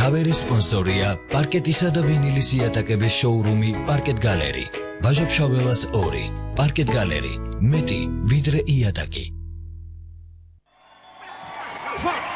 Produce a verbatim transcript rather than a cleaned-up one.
მთავარი სპონსორია პარკეტისა და ვინილის იატაკების შოურუმი პარკეტ გალერი. ბაჟაფშაველას ორი. პარკეტ გალერი. მეტი ვიდრე იატაკი.